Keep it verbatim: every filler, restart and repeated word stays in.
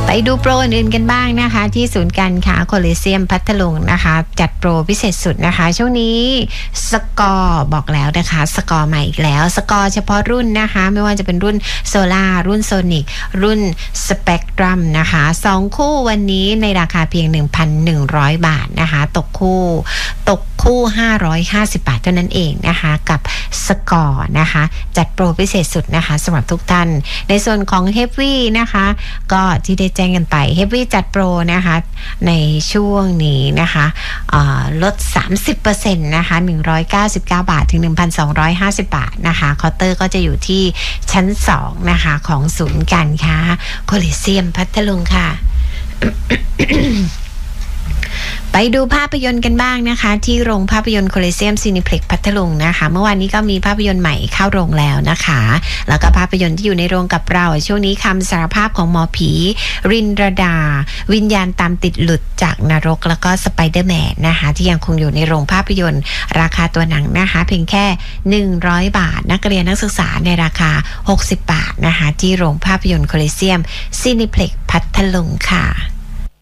ไปดูโปรอื่นๆกันบ้างนะคะที่ศูนย์การค้าโคลิเซียมพัทลุงนะคะจัดโปรพิเศษสุดนะคะช่วงนี้สกอร์บอกแล้วนะคะสกอร์ใหม่อีกแล้วสกอร์เฉพาะรุ่นนะคะไม่ว่าจะเป็นรุ่นโซล่ารุ่นโซนิกรุ่นสเปกตรัมนะคะสองคู่วันนี้ในราคาเพียง หนึ่งพันหนึ่งร้อย บาทนะคะตกคู่ตกคู่ห้าร้อยห้าสิบบาทเท่านั้นเองนะคะกับสกอร์นะคะจัดโปรพิเศษสุดนะคะสำหรับทุกท่านในส่วนของเฮฟวี่นะคะก็ที่ได้แจ้งกันไปเฮฟวี่จัดโปรนะคะในช่วงนี้นะคะลด สามสิบเปอร์เซ็นต์ นะคะหนึ่งร้อยเก้าสิบเก้าบาทถึง หนึ่งพันสองร้อยห้าสิบ บาทนะคะเคาน์เตอร์ก็จะอยู่ที่ชั้นสองนะคะของศูนย์การค้าโคลิเซียมพัทลุงค่ะ ไปดูภาพยนตร์กันบ้างนะคะที่โรงภาพยนตร์โคลิเซียมซีนิเพล็กซ์พัทลุงนะคะเมื่อวานนี้ก็มีภาพยนตร์ใหม่เข้าโรงแล้วนะคะแล้วก็ภาพยนตร์ที่อยู่ในโรงกับเราช่วงนี้คำสารภาพของหมอผีรินรดาวิญญาณตามติดหลุดจากนรกแล้วก็สไปเดอร์แมนนะคะที่ยังคงอยู่ในโรงภาพยนตร์ราคาตัวหนังนะคะเพียงแค่หนึ่งร้อยบาทนักเรียนนักศึกษาในราคาหกสิบบาทนะคะที่โรงภาพยนตร์โคลิเซียมซีนิเพล็กซ์พัทลุงค่ะ